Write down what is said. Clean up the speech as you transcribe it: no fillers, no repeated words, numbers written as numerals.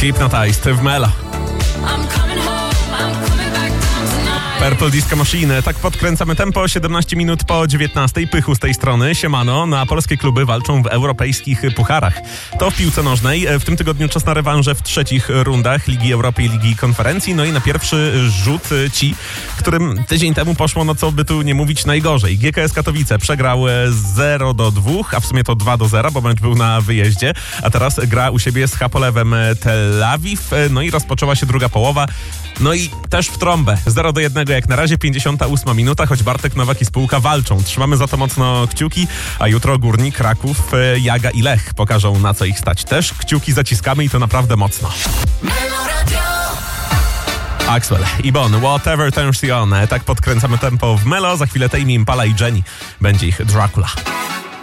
Hypnotized w Melo. Purple Disco Machine. Tak podkręcamy tempo. 17 minut po 19. Pychu z tej strony. Siemano. Na polskie kluby walczą w europejskich pucharach. To w piłce nożnej. W tym tygodniu czas na rewanże w trzecich rundach Ligi Europy i Ligi Konferencji. No i na pierwszy rzut ci, którym tydzień temu poszło, no co by tu nie mówić, najgorzej. GKS Katowice przegrał 0-2, a w sumie to 2-0, bo mecz był na wyjeździe. A teraz gra u siebie z Hapolewem Tel Awiw. No i rozpoczęła się druga połowa. No i też w trąbę. 0-1 jak na razie, 58 minuta, choć Bartek Nowak i spółka walczą. Trzymamy za to mocno kciuki, a jutro Górnik, Kraków, Jaga i Lech pokażą, na co ich stać. Też kciuki zaciskamy i to naprawdę mocno. Axwell i Bon, Whatever Turns You On. Tak podkręcamy tempo w Melo. Za chwilę Tame Impala i Jenny. Będzie ich Dracula.